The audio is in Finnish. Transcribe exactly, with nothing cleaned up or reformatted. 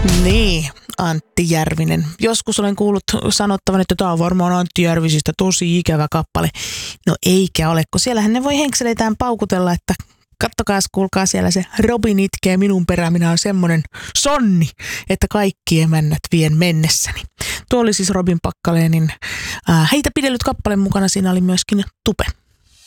Niin, Antti Järvinen. Joskus olen kuullut sanottavan, että tämä on varmaan Antti Järvisistä tosi ikävä kappale. No eikä ole, kun siellähän ne voi henkseleitään paukutella, että kattokaas, kuulkaa siellä se Robin itkee minun perään, minä on semmonen sonni, että kaikki emännät vien mennessäni. Tuo oli siis Robin Packalénin äh, Heitä pidellyt kappaleen mukana, siinä oli myöskin Tupe.